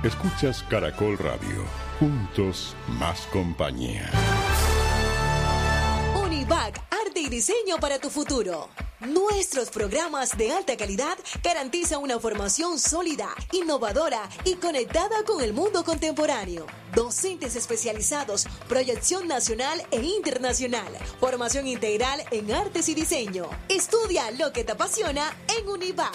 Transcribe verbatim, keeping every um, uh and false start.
Escuchas Caracol Radio. Juntos, más compañía. Univac, arte y diseño para tu futuro. Nuestros programas de alta calidad garantizan una formación sólida, innovadora y conectada con el mundo contemporáneo. Docentes especializados, proyección nacional e internacional, formación integral en artes y diseño. Estudia lo que te apasiona en Univac.